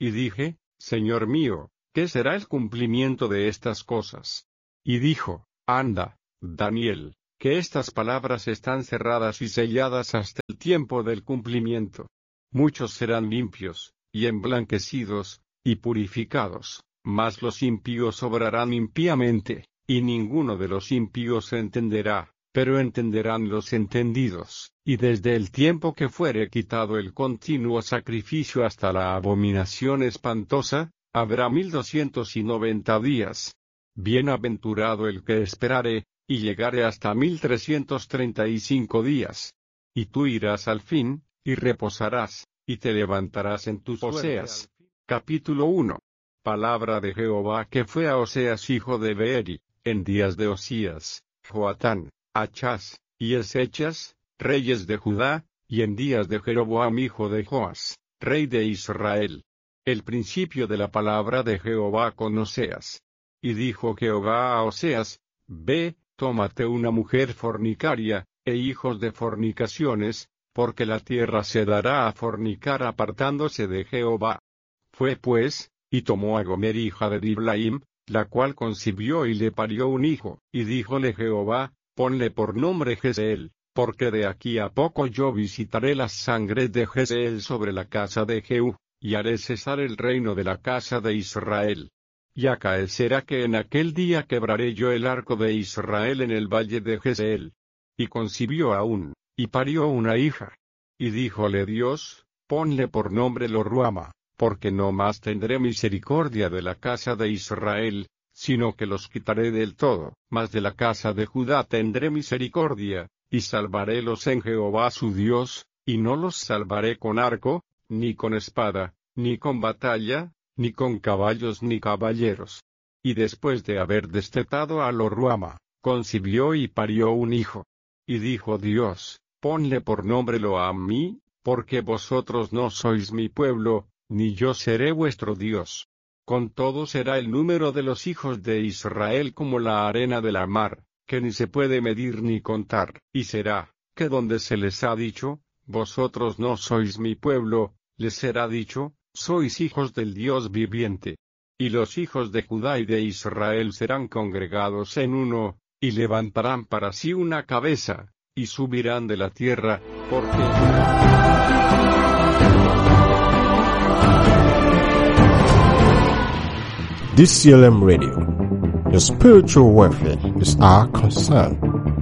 Y dije, Señor mío, ¿qué será el cumplimiento de estas cosas? Y dijo, anda, Daniel, que estas palabras están cerradas y selladas hasta el tiempo del cumplimiento. Muchos serán limpios, y emblanquecidos, y purificados, mas los impíos obrarán impíamente, y ninguno de los impíos entenderá, pero entenderán los entendidos, y desde el tiempo que fuere quitado el continuo sacrificio hasta la abominación espantosa, habrá mil doscientos y noventa días. Bienaventurado el que esperare, y llegare hasta mil trescientos treinta y cinco días. Y tú irás al fin, y reposarás, y te levantarás en tus Oseas. Capítulo uno. Palabra de Jehová que fue a Oseas hijo de Beeri, en días de Osías, Joatán, Achaz, y Ezechas, reyes de Judá, y en días de Jeroboam hijo de Joas, rey de Israel. El principio de la palabra de Jehová con Oseas. Y dijo Jehová a Oseas, ve, tómate una mujer fornicaria, e hijos de fornicaciones, porque la tierra se dará a fornicar apartándose de Jehová. Fue pues, y tomó a Gomer hija de Diblaim, la cual concibió y le parió un hijo, y díjole Jehová, ponle por nombre Jezeel, porque de aquí a poco yo visitaré las sangres de Jezeel sobre la casa de Jehú, y haré cesar el reino de la casa de Israel. Y acaecerá que en aquel día quebraré yo el arco de Israel en el valle de Jezeel. Y concibió aún, y parió una hija. Y díjole Dios, ponle por nombre Lo-ruama, porque no más tendré misericordia de la casa de Israel, sino que los quitaré del todo, mas de la casa de Judá tendré misericordia, y salvarélos en Jehová su Dios, y no los salvaré con arco, ni con espada, ni con batalla, ni con caballos ni caballeros. Y después de haber destetado a Lo-ruama, concibió y parió un hijo. Y dijo Dios, ponle por nombre Lo-ammi, porque vosotros no sois mi pueblo, ni yo seré vuestro Dios. Con todo será el número de los hijos de Israel como la arena de la mar, que ni se puede medir ni contar. Y será, que donde se les ha dicho, vosotros no sois mi pueblo, les será dicho, sois hijos del Dios viviente. Y los hijos de Judá y de Israel serán congregados en uno, y levantarán para sí una cabeza, y subirán de la tierra, porque... D C L M Radio. Your spiritual welfare is our concern.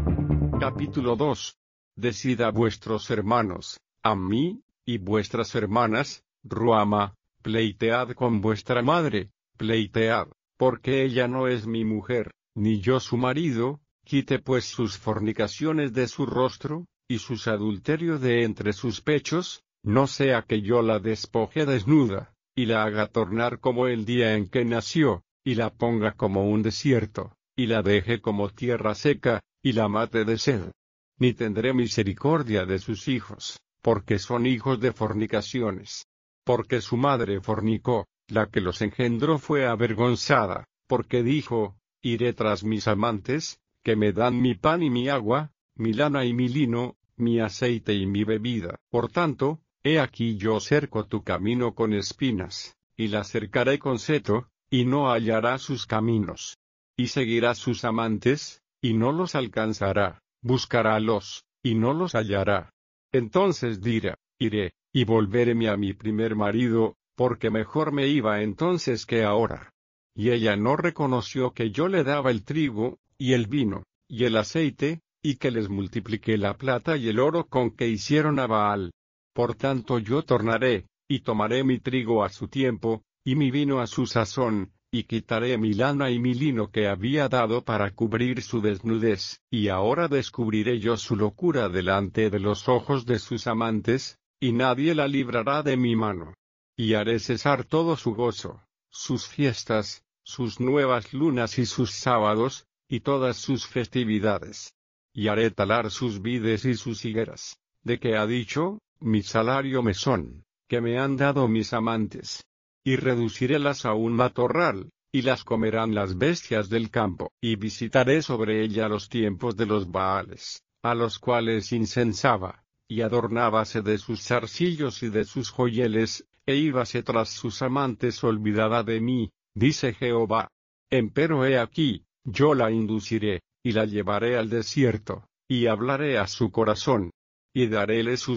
Capítulo dos. Decid a vuestros hermanos, a mí, y vuestras hermanas, Ruama, pleitead con vuestra madre, pleitead, porque ella no es mi mujer, ni yo su marido, quite pues sus fornicaciones de su rostro, y sus adulterios de entre sus pechos, no sea que yo la despoje desnuda, y la haga tornar como el día en que nació, y la ponga como un desierto, y la deje como tierra seca, y la mate de sed. Ni tendré misericordia de sus hijos, porque son hijos de fornicaciones. Porque su madre fornicó, la que los engendró fue avergonzada, porque dijo, iré tras mis amantes, que me dan mi pan y mi agua, mi lana y mi lino, mi aceite y mi bebida. Por tanto, he aquí yo cerco tu camino con espinas, y la cercaré con seto, y no hallará sus caminos. Y seguirá sus amantes, y no los alcanzará, buscarálos, y no los hallará. Entonces dirá, iré, y volvéréme a mi primer marido, porque mejor me iba entonces que ahora. Y ella no reconoció que yo le daba el trigo, y el vino, y el aceite, y que les multipliqué la plata y el oro con que hicieron a Baal. Por tanto yo tornaré, y tomaré mi trigo a su tiempo, y mi vino a su sazón, y quitaré mi lana y mi lino que había dado para cubrir su desnudez, y ahora descubriré yo su locura delante de los ojos de sus amantes, y nadie la librará de mi mano. Y haré cesar todo su gozo, sus fiestas, sus nuevas lunas y sus sábados, y todas sus festividades. Y haré talar sus vides y sus higueras, de que ha dicho, mi salario me son, que me han dado mis amantes. Y reducirélas a un matorral, y las comerán las bestias del campo. Y visitaré sobre ella los tiempos de los Baales, a los cuales incensaba, y adornábase de sus zarcillos y de sus joyeles, e íbase tras sus amantes olvidada de mí, dice Jehová. Empero he aquí, yo la induciré, y la llevaré al desierto, y hablaré a su corazón, y daréle sus